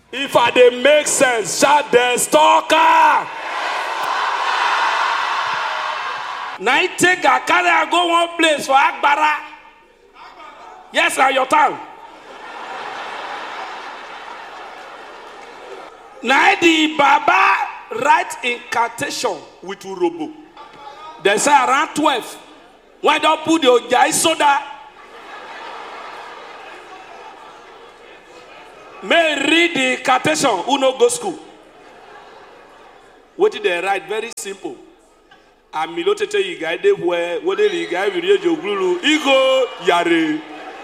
If I dey make sense, shout the stalker. Now I take a carry and go one place for Agbara. Yes, now your tongue. Now the Baba write incantation with Urobo. They say around 12. Why don't put the Ojai soda? May read the incantation. Who no go school? What did they write? Very simple. Amilotete yigaide where what did you guys video jogulu ego yare.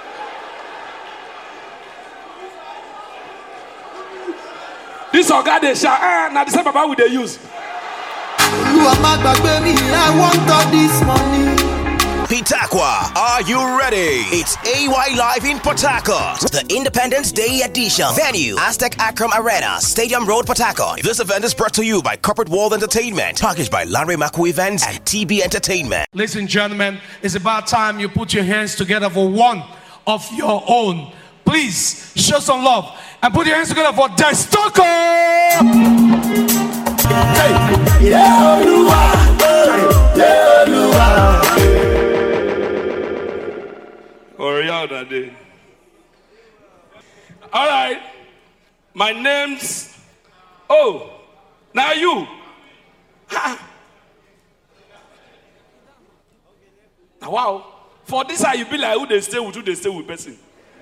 This organ they shout now the same Baba we they use. I want all this money. Pitakwa, are you ready? It's AY Live in Port Harcourt, the Independence Day edition. Venue, Aztec Akram Arena, Stadium Road, Port Harcourt. This event is brought to you by Corporate World Entertainment, packaged by Larry Maku Events and TB Entertainment. Ladies and gentlemen, it's about time you put your hands together for one of your own. Please show some love and put your hands together for The Stalker. Hey. Yeah, all right, my name's. Oh, now you. Ha. Wow, for this how you be like who they stay with person.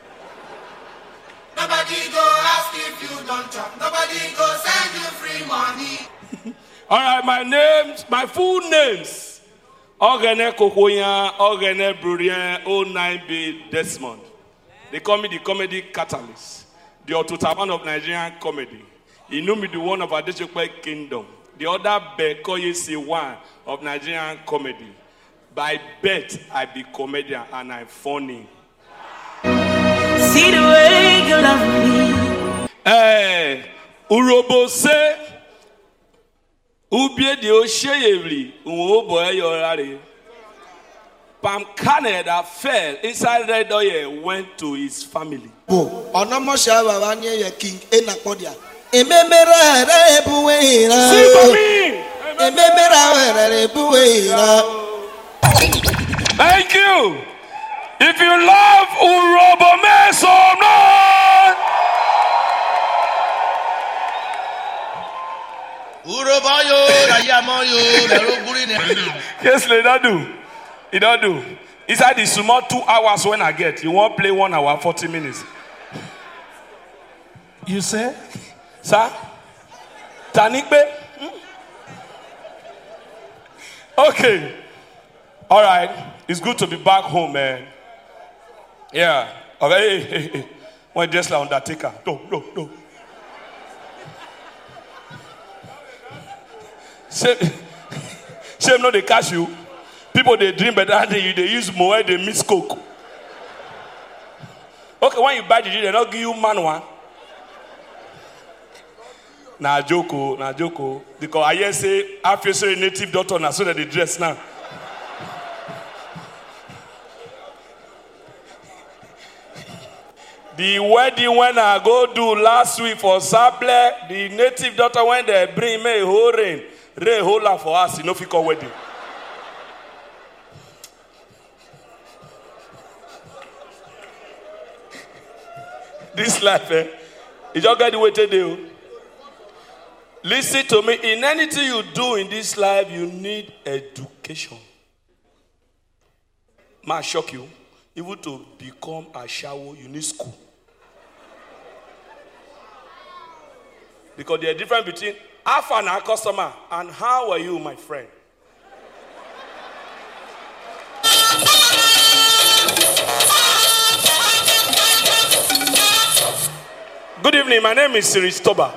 Nobody go ask if you don't chop. Nobody go send you free money. All right, my full names. Ogene Kokoya, Ogene Brurien, 09B Desmond. They call me the comedy catalyst, the Ototaban of Nigerian comedy. He knew me the one of Adesope Kingdom. The other Bekoye C1 of Nigerian comedy. By birth, I be comedian and I'm funny. See the way you love me. Hey, Urobo say, Ubie di Osheyevli, Uwobo Yorari. Pam Kane that fell inside Red Oil went to his family. See for me. Thank you. If you love Urobo, make some noise. Yes, they don't do. It don't do. Inside the small 2 hours when I get, you won't play 1 hour, 40 minutes. You say? Sir? Tanikbe? Okay. All right. It's good to be back home, man. Yeah. Okay. Hey. When just like Undertaker. No. Shame no they catch you. People they dream better than you. They use more. They miss coke. Okay, when you buy the they don't give you manual. Nah joko. Because I hear say after say native doctor now so that they dress now. The wedding when I go do last week for Sable, the native daughter when they bring me a whole rain hold for us, you know, if you call wedding. This life, you just got the way to do. Listen to me. In anything you do in this life, you need education. Might shock you. Even to become a shawo, you need school. Because there's a difference between how far now customer and how are you, my friend? Good evening, my name is Siri Stoba.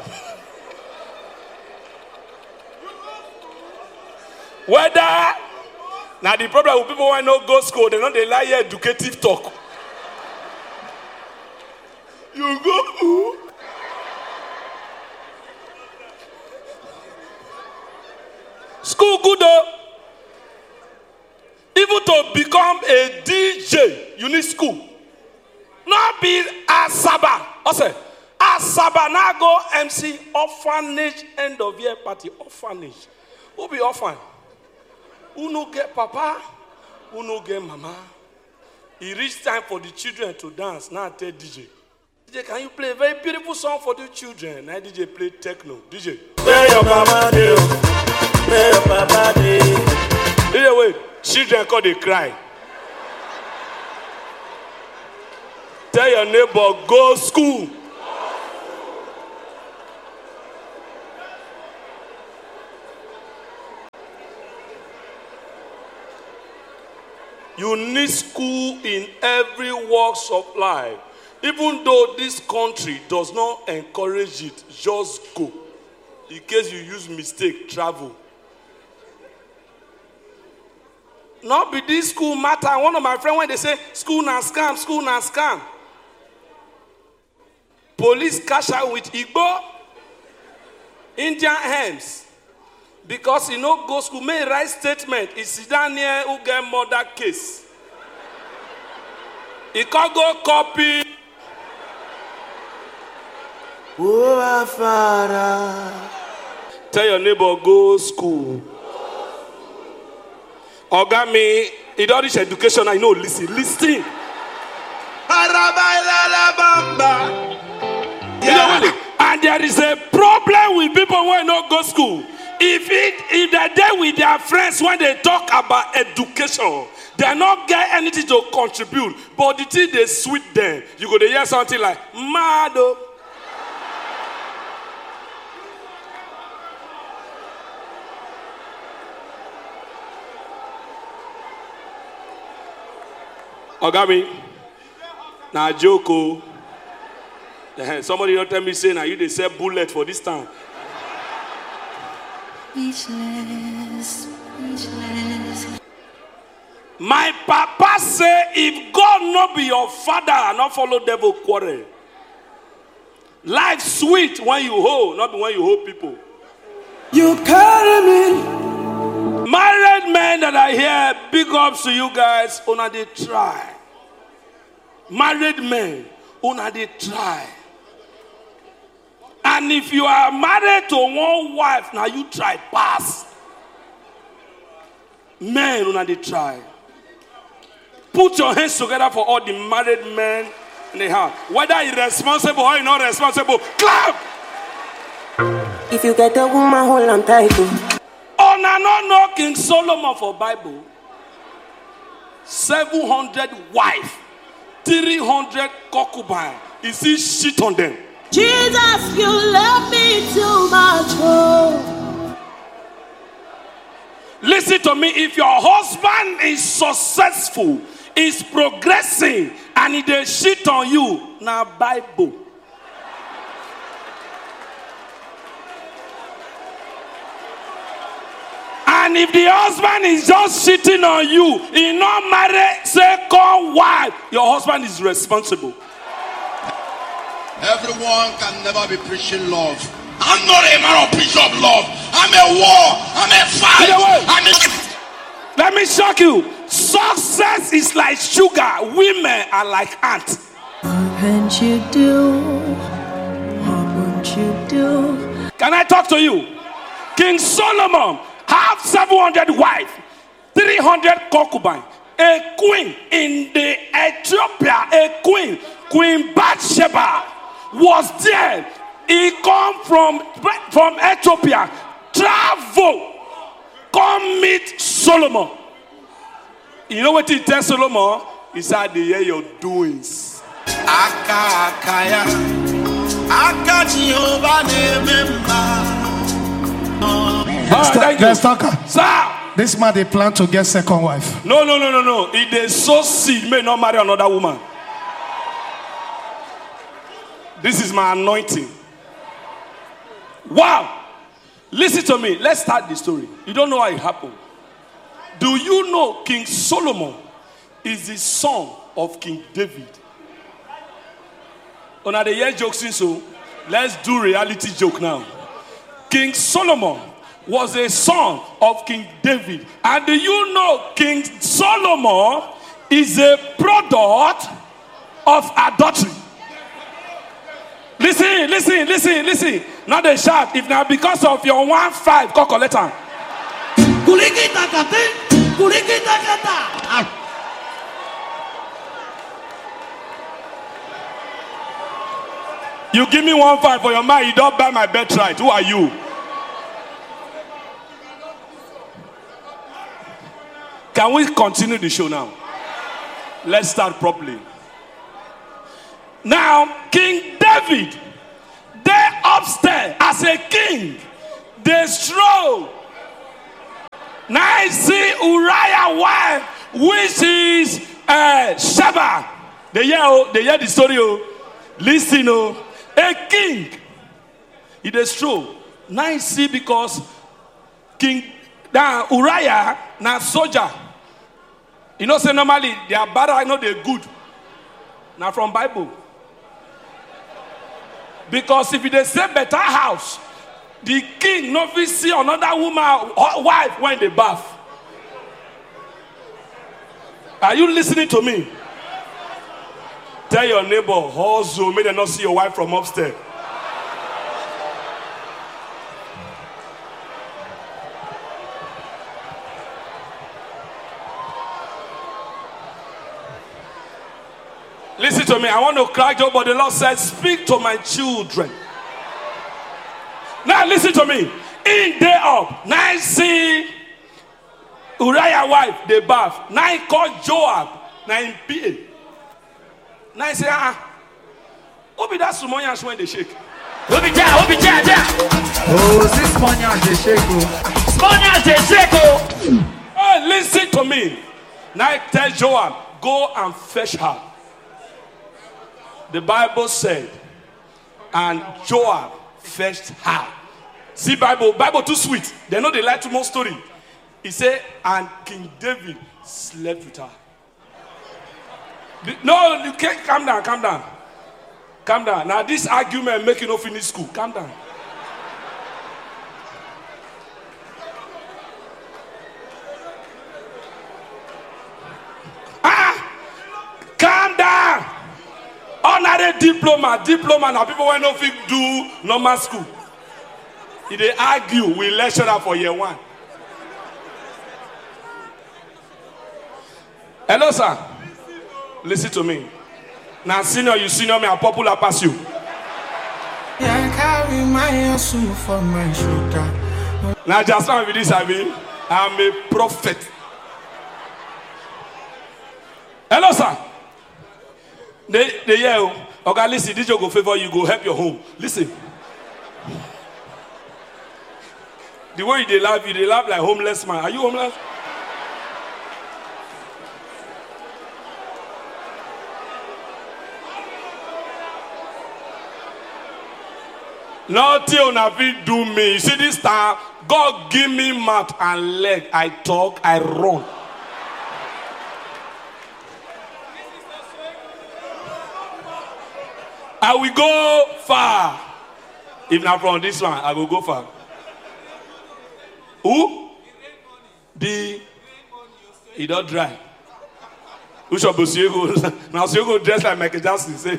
Whether now the problem with people who not go school, they don't they like educative talk. You go who? School good though. Even to become a DJ, you need school. Not be a Saba. I say, Asaba now go MC orphanage end of year party. Orphanage. Who be orphan? Who no get papa? Who no get mama? It reached time for the children to dance. Now I tell DJ, can you play a very beautiful song for the children? Now DJ play techno. DJ. Play your mama deal. Play your papa deal. DJ wait. Children call they cry. Tell your neighbor, go school. You need school in every walks of life. Even though this country does not encourage it, just go. In case you use mistake, travel. Not be this school matter. One of my friends, when they say school na scam, school na scam. Police cash out with Igbo, Indian hymns. Because you know, go school, may write statement. It's down here who get murder case. He can't go copy. Tell your neighbor, go school. Ogami, he don't reach education. I know, listen. And there is a problem with people who don't go school. If they're there with their friends when they talk about education, they not get anything to contribute. But the thing they sweet them, you go to hear something like Mado. Ogami, now Joko. Somebody don't tell me say now you they sell bullet for this time. Speechless. My papa say, if God not be your father, not follow devil quarrel. Life sweet when you hold, not when you hold people. You carry me. Married men that are here, big ups to you guys. Una they try. Married men, una they try. And if you are married to one wife, now you try pass. Men, una they try. Put your hands together for all the married men in the house. Whether irresponsible or not responsible, clap. If you get a woman, hold on tight. Oh, no, King Solomon for Bible. 700 wife, 300 concubine. Is he shit on them? Jesus, you love me too much. Oh. Listen to me. If your husband is successful, is progressing, and if they shit on you, now Bible. And if the husband is just shitting on you, he not marry second wife, your husband is responsible. Everyone can never be preaching love. I'm not a man of preach of love. I'm a war. I'm a fight. Let me shock you. Success is like sugar. Women are like ants. What won't you do? What won't you do? Can I talk to you? King Solomon have 700 wives, 300 concubines. A queen in the Ethiopia, Queen Bathsheba was there. He come from Ethiopia, travel, come meet Solomon. You know what he tells Solomon? He said, they hear your doings. Let's talk. Sir. This man, they plan to get second wife. No. If they sow seed, may not marry another woman. This is my anointing. Wow. Listen to me. Let's start the story. You don't know how it happened. Do you know King Solomon is the son of King David? On the year jokes, so let's do reality joke now. King Solomon was a son of King David. And do you know King Solomon is a product of adultery? Listen, Listen. Not a shout. If now because of your 1-5, call collector. You give me 1-5 for your mind, you don't buy my birthright. Who are you? Can we continue the show now? Let's start properly. Now, King David, they upstairs as a king, they stroll. Now I see Uriah wife, which is Sheba. They hear the story. Listen, a king, he dey stroll. Now I see because King Uriah now soldier. You know, say normally they are bad, I know they're good. Now from Bible. Because if they say better house, the king no fit see another woman or wife when they bath. Are you listening to me? Tell your neighbor, hustle, may they not see your wife from upstairs. Listen to me. I want to crack you, but the Lord said, speak to my children. Now listen to me. In day up, now I see Uriah wife, they bath. Now I call Joab, now in PA. Now I say, who be that Sumonians when they shake? Who be that? Oh, this Spaniards they shake. Oh, listen to me. Now I tell Joab, go and fetch her. The Bible said, and Joab fetched her. See, Bible too sweet. They know they like too much story. He said, and King David slept with her. No, you can't. Calm down. Now this argument make you not finish school. Calm down. Calm down. Honorary diploma. Now people when no fit do normal school. If they argue, we lecturer for year 1. Hello, sir. Listen to me. Now, senior, you senior me, I'm popular pass you. Now, just now with this, I'm a prophet. Hello, sir. They yell, okay, listen, this go favor you, go help your home. Listen. The way they laugh, like homeless man. Are you homeless? Nothing on fit do me. You see this time, God give me mouth and leg. I talk, I run. I will go far. If not from this one, I will go far. Who? He don't dry. Who shall be Siego? Now Siego dressed like Michael Jackson. Say.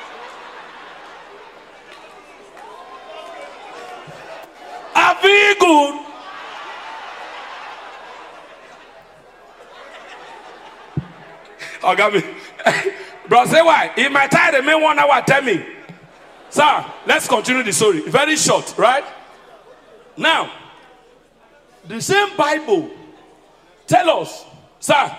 I feel good. Oh, got me. Bro, say why? In my time, the main 1 hour, tell me. Sir, let's continue the story. Very short, right? Now, the same Bible tell us, sir,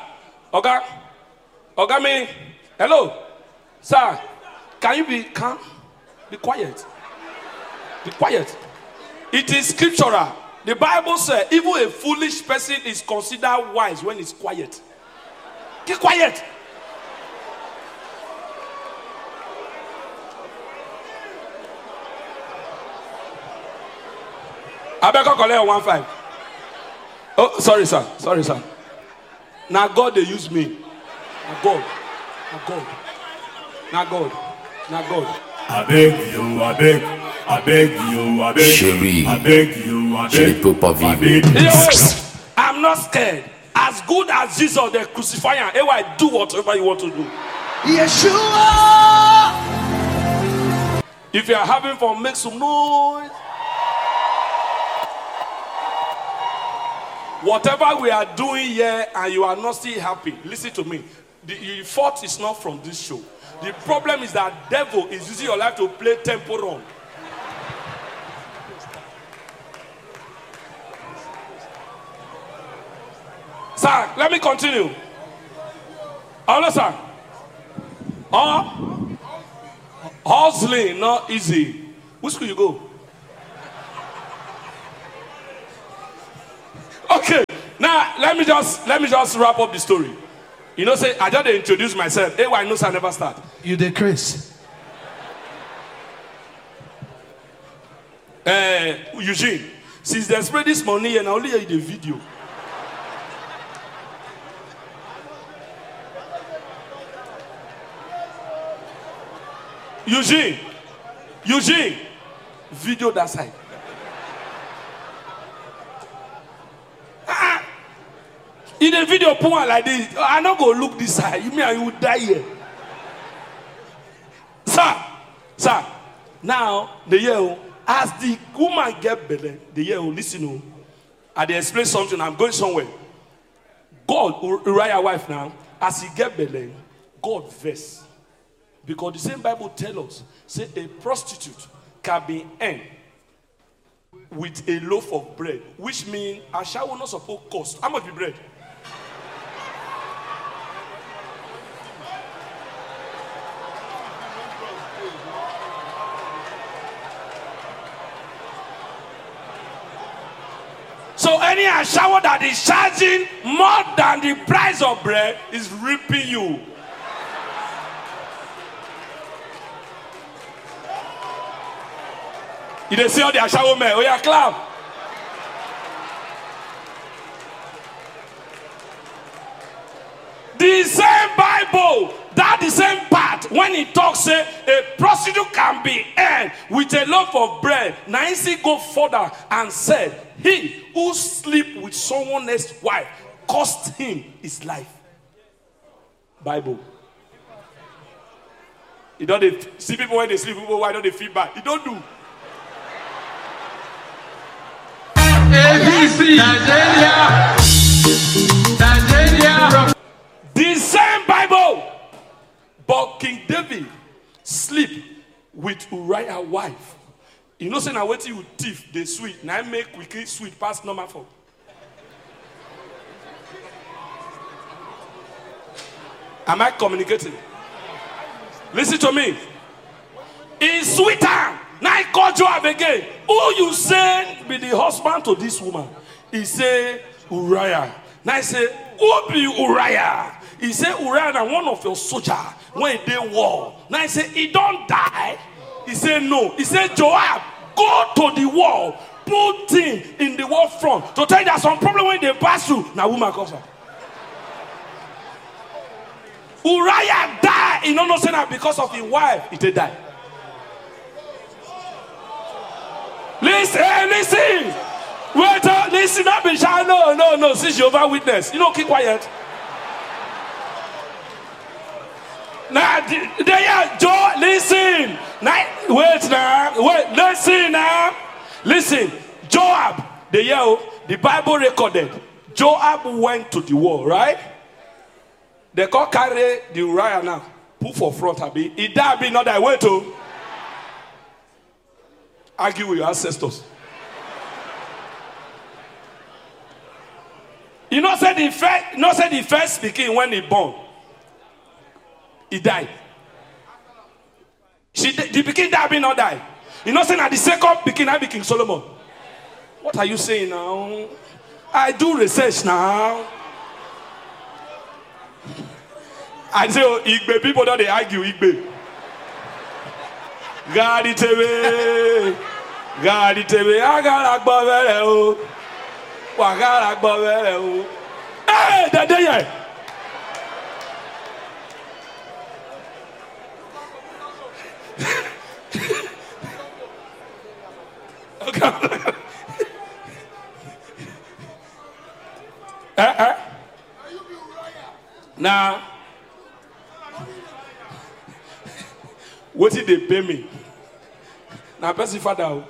Oga me, hello, sir, can you be calm? Be quiet. Be quiet. It is scriptural. The Bible says, even a foolish person is considered wise when he's quiet. Keep quiet. I better collect 1-5. Oh, sorry, sir. Now God, they use me. Now God. I beg you. Chérie, peux pas vivre. I'm not scared. As good as Jesus, they crucify him. Do whatever you want to do. Yeshua. If you are having fun, make some noise. Whatever we are doing here and you are not still happy, listen to me. The fault is not from this show. The problem is that devil is using your life to play tempo wrong. Sir, let me continue. Understand? Hustling, not easy. Which school you go? Okay, now let me just wrap up the story. You know, say I just introduce myself. Hey, why no sir never start? You the Chris. Eugene, since they spread this money and I only hear the video. Eugene, video that side. In the video, put one like this. I not go look this side. You mean I will die here? Sir. Now the year as the woman get better, the year listen. I dey explain something. I'm going somewhere. God, Uriah wife now, as he get better, God vex. Because the same Bible tells us, say a prostitute can be earned with a loaf of bread, which means a shower not supposed to cost. How much be bread? So any shower that is charging more than the price of bread is ripping you. You dey see all the shower men. Oh yeah, clap. The same Bible, that the same part, when it talks, say a prostitute can be earned with a loaf of bread. Now he go further and said, he who sleep with someone else's wife cost him his life. Bible. You don't see people when they sleep, people why don't they feel bad? You don't do. ABC Nigeria. The same Bible. But King David sleep with Uriah's wife. You know, say now wait till you thief the sweet. Now I make quickly sweet past number 4. Am I communicating? Listen to me. It's sweeter. Now I call Joab again. Who you say be the husband to this woman? He say Uriah. Now I say, who be Uriah? He say Uriah and one of your soldiers when they war. Now I say he don't die. He say no. He say Joab, go to the wall, put him in the wall front to tell you that some problem when they pass through. Now woman comes up. Uriah died. He don't say that because of his wife. He did die. Listen. Wait, listen up, Bishop. No. See Jehovah Witness. You know, keep quiet. Now, Joe, listen. Now, wait, listen now. Listen, Joab, the Bible recorded, Joab went to the war, right? They can't carry the Uriah now. Put for front, Abi. He died, not that way to argue with your ancestors. You know, say the first speaking when he born, he died. The beginning died, not die. You know, say now the second beginning, I be King Solomon. What are you saying now? I do research now. I say, oh, Igbe people don't they argue Igbe. Gadi TV, agara gbavere o, wagara gbavere o. Hey, dade ye. Okay. Now, what did they pay me? Now, person father.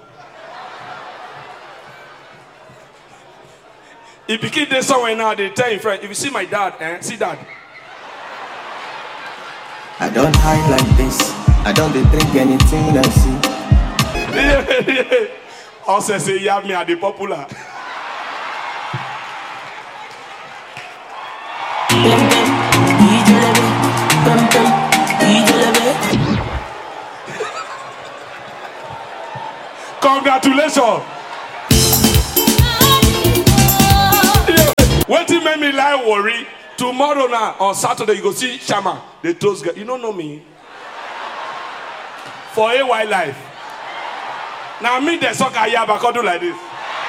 If you keep this somewhere now, they tell your friend, if you see my dad, see dad. I don't hide like this. I don't drink anything I see. Also say you have me at the popular. Congratulations. What you made me lie worry? Tomorrow now, on Saturday, you go see Shama. The toast girl. You don't know me. For AY life. Now me the soccer here, but I do like this.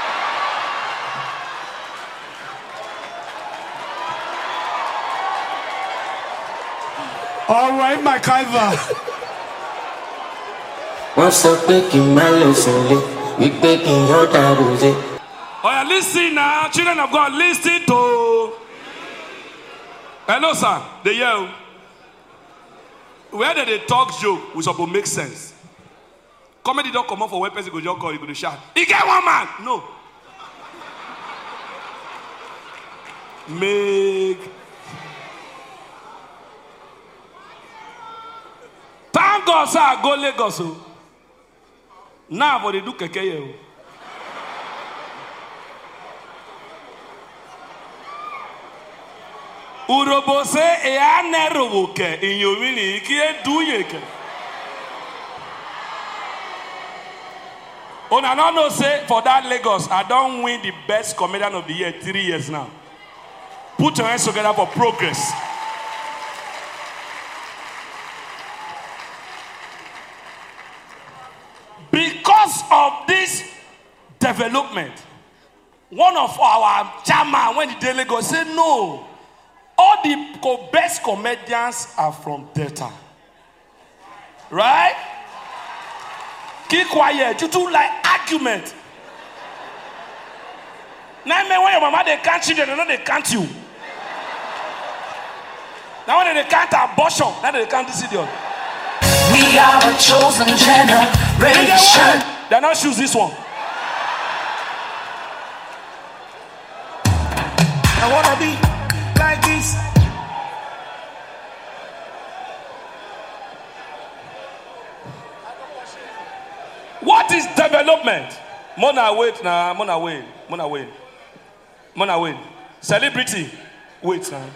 All right, my Kaiva. Once I'm taking my lesson, we taking your dad. Oh, yeah, listen now, children of God, listen to. Hello, sir. They yell. Where did they talk joke, we supposed to make sense. Comedy don't come up for one person, go just call, you go to shout. He get one man. No. Make. Thank God, sir, go Lagos. Now, for they do keke. Urobo se e anerowoke inyomini ikie duyeke. Una no know say for that Lagos, I don't win the best comedian of the year 3 years now. Put your hands together for progress. Because of this development, one of our chairman when the day Lagos said no. All the best comedians are from Delta. Right? Keep quiet. You do like argument. Now, when your mama they can't children, they know they can't you. Now, when they can't abortion, now they can't this idiot. We are a chosen generation. They're not choose this one. I want to be like this. What is development? Mona wait now, Mona wait. Celebrity, wait now.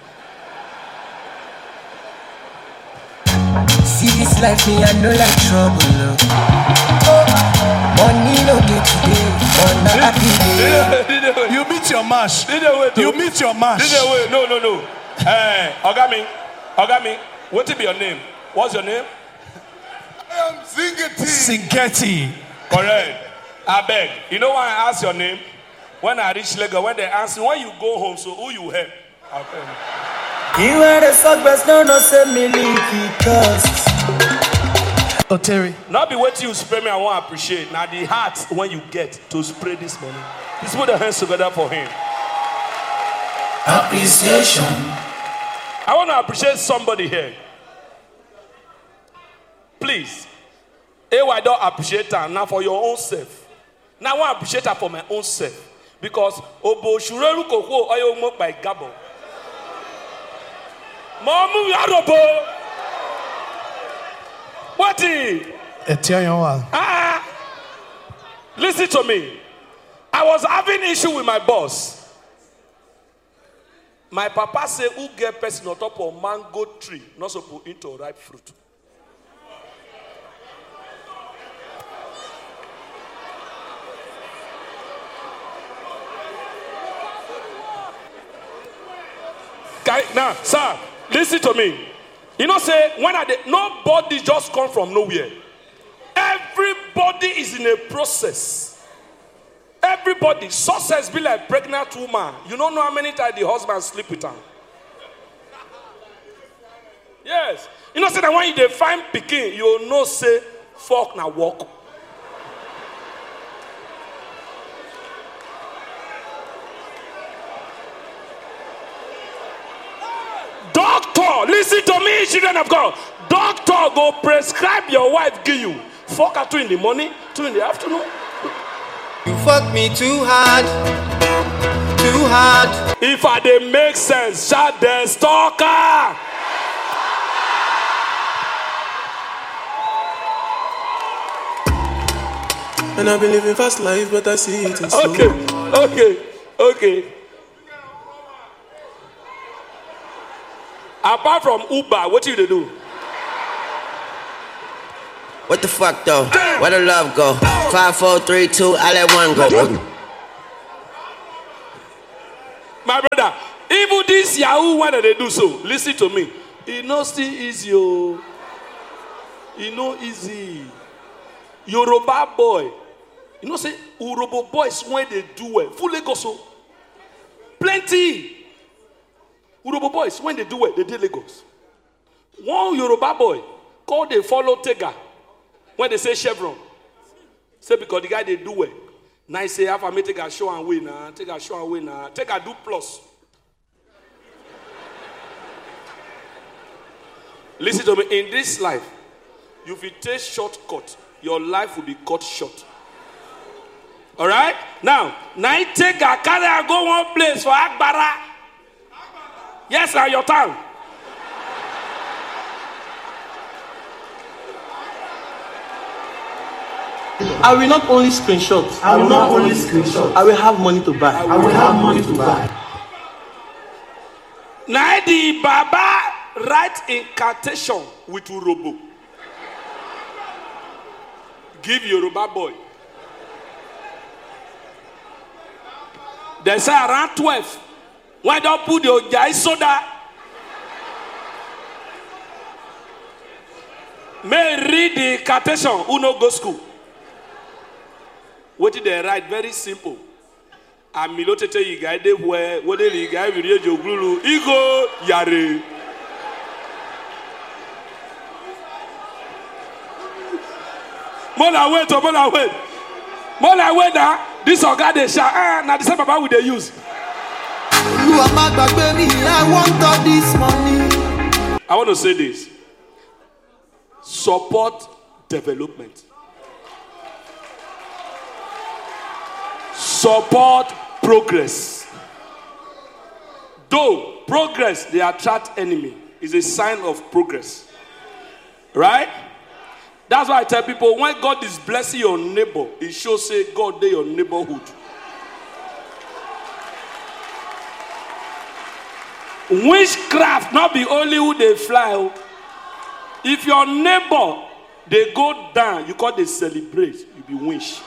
See this life, me I know like trouble. Money no get today, but not happy day. You meet your mash. You meet your mash. No. Hey, Ogami, what will be your name? What's your name? I am Singeti. Correct. I beg. You know why I ask your name? When I reach Lagos, when they ask me, when you go home, so who you help? I'll tell you. You are the suckers, no, say me leaky costs. Oh, Terry. Not be waiting you spray me, I want to appreciate. Now the heart when you get to spray this money. Let's put the hands together for him. Appreciation. I want to appreciate somebody here. Please. I don't appreciate her now for your own self. Now I want to appreciate her for my own self. Because Obo Shureru Koko Oyo Mok by Gabo. Mamu Yarobo. What is? Listen to me. I was having issue with my boss. My papa said, who get person on top of mango tree, not supposed to eat ripe fruit. Now, sir, listen to me. You know, say, nobody just come from nowhere. Everybody is in a process. Everybody. Success be like pregnant woman. You don't know how many times the husband sleep with her. Yes. You know, say that when you find pikin, you know, say, fuck na walk. Doctor, listen to me, children of God. Doctor go prescribe your wife give you fuck at 2 in the morning, 2 in the afternoon. You fuck me too hard. Too hard. If I dey make sense, shout the stalker. And I've been living fast life, but I see it in slow. Okay. Apart from Uber, what do they do? What the fuck though? Where the love go? 5, 4, 3, 2, I let one go. My brother, even this Yahoo, why do they do so? Listen to me. It no still easy, oh. It no easy. Yoruba boy. You know, say Urobo boys when they do well, full Lagos, plenty. Urobo boys when they do well, they did Lagos. One Yoruba boy called they follow Tega when they say Chevron. Say because the guy they do well. Now he say, "If I make Tega show and win, Tega show and win, Tega do plus." Listen to me. In this life, if you take shortcut, your life will be cut short. All right? Now take a carry and go one place for Akbara. Yes, now your turn. I will not only screenshot. I will have money to buy. Now the Baba write incantation with Urobo. Give Yoruba boy. They say around 12. Why don't put your Ojai soda? May read the incantation. Who no go school? What did they write? Very simple. Amilote te yigaide where what did the guy video joglulu? Igo yare. More wait now. This organ they shout. Now the same Baba will they use. I want to say this. Support development. Support progress. Though progress, they attract enemy. Is a sign of progress. Right? That's why I tell people, when God is blessing your neighbor, it shows say God dey your neighborhood. Witchcraft not be only who they fly. If your neighbor they go down, you call they celebrate, you be wish.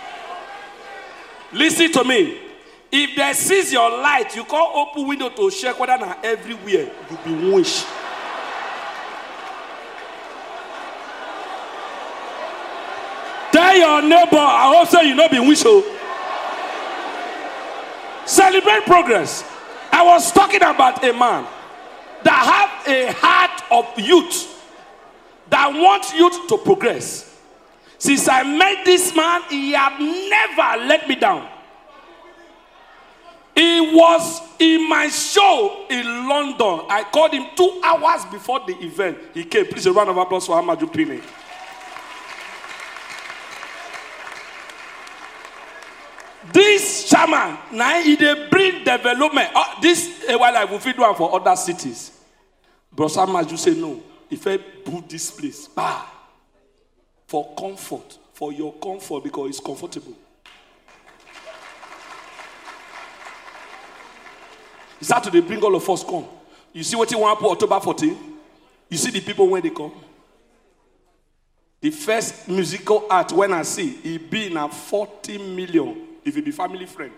Listen to me. If they seize your light, you call open window to check whether na everywhere, you be wish. Tell your neighbor, I hope so you not be wish. Celebrate progress. I was talking about a man that have a heart of youth that wants youth to progress. Since I met this man, he have never let me down. He was in my show in London. I called him 2 hours before the event. He came. Please a round of applause for Amaju Pini. This chairman, now he dey bring development. This while I will feed one for other cities. Bros Amaju say no. If I build this place, for comfort, for your comfort, because it's comfortable. He started to bring all of us come. You see what he want for October 14? You see the people when they come. The first musical art when I see, it be in 40 million. If you be family friend.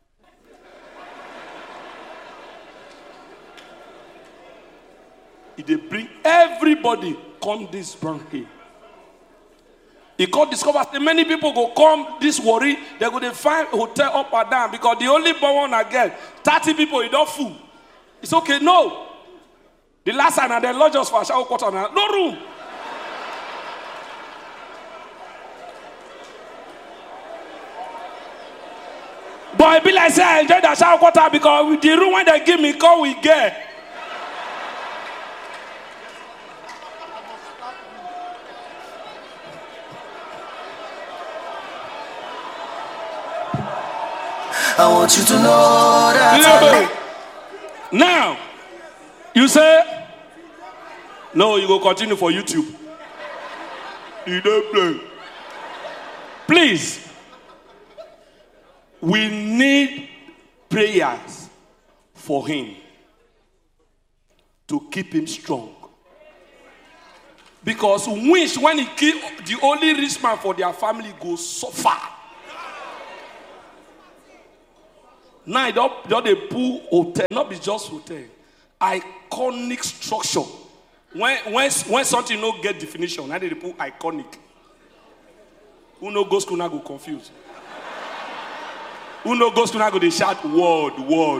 If they bring everybody come this brand here. He can't discover that many people go come this worry. They go to find hotel up and down because the only one I get 30 people, you don't fool. It's okay, no. The last time they lodge us for a shower quarter, no room. But I be like say I enjoy the shower quarter because with the room when they give me call we get. I want you to know that. Now, you say, no, you go continue for YouTube. You don't play. Please, we need prayers for him to keep him strong. Because when he kill the only rich man for their family goes suffer. Now they pull hotel, not be just hotel, iconic structure. When something no get definition, now they put iconic. Who no go school now go confused. Who no go school now go they shout word.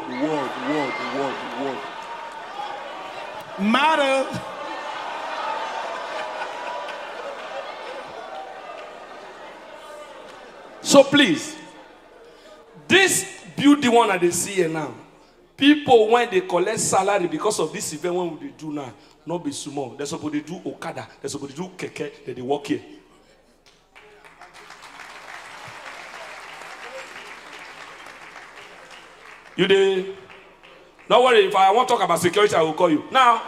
Matter. So please, this building one that they see here now, people when they collect salary because of this event, when they do now, not be small. They're supposed to do Okada, they're supposed to do Keke, that they work here. You dey? Don't worry, if I want to talk about security, I will call you. Now,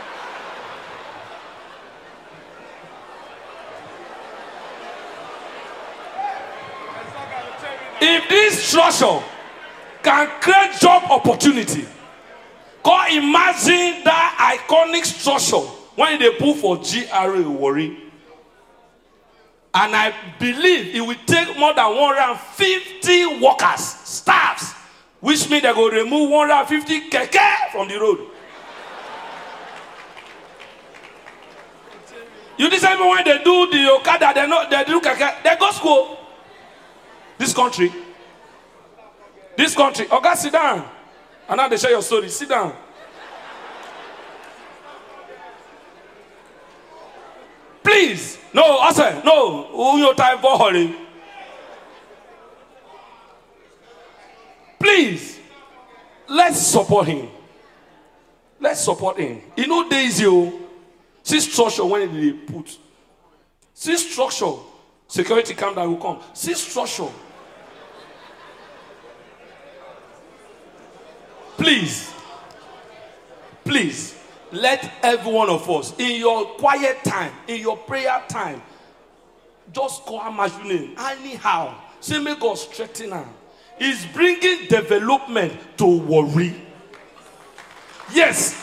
if this structure can create job opportunity, come imagine that iconic structure when they put for GRA Warri. And I believe it will take more than 150 workers, staffs, which means they go remove 150 keke from the road. You decide when they do the Okada, they do keke, they go school. This country. Okay, sit down. And now they share your story. Sit down. Please. No, I said, no. Who your time for hurry? Please. Let's support him. You know days you see structure when they put. See structure. Security camp that will come. See structure. Please, let every one of us, in your quiet time, in your prayer time, just call my name. Anyhow, say make God strengthen her. He's bringing development to Warri. Yes.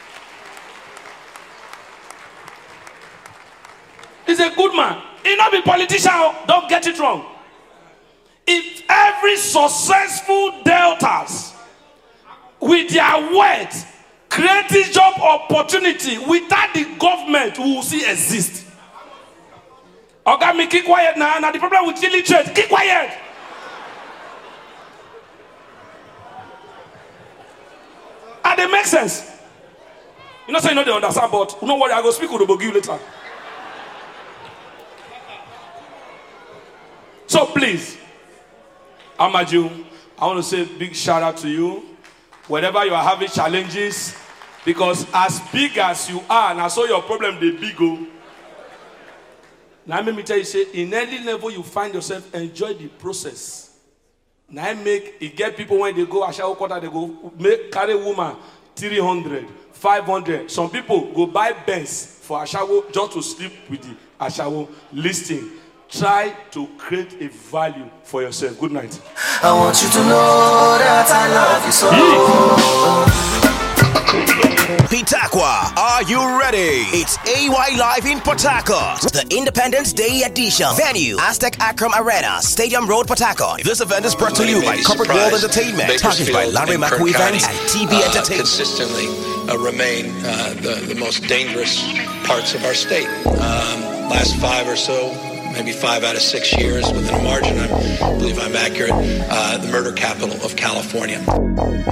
He's a good man. He not be politician. Don't get it wrong. If every successful deltas with their words creating job opportunity without the government we will see exist. Okay, me keep quiet now. Now the problem with illiterate, keep quiet. And they make sense. You know, say you know they understand, but don't worry, I go speak with Obogi later. So please, Amaju, I want to say a big shout out to you. Whenever you are having challenges, because as big as you are, and I saw your problem, they big go. Now let me tell you, say, in any level you find yourself, enjoy the process. Now it get people when they go Ashawo quarter, they go carry woman 300, 500. Some people go buy Benz for Ashawo just to sleep with the Ashawo listing. Try to create a value for yourself. Good night. I want you to know that I love you so. Pitakwa, are you ready? It's AY Live in Port Harcourt, the Independence Day edition. Venue, Aztec Akram Arena, Stadium Road, Port Harcourt. This event is brought to you by Corporate World Entertainment, packaged by Larry McCoy Events and TB Entertainment. Consistently remain the most dangerous parts of our state. Last 5 or so, maybe 5 out of 6 years, within a margin, I believe I'm accurate, the murder capital of California.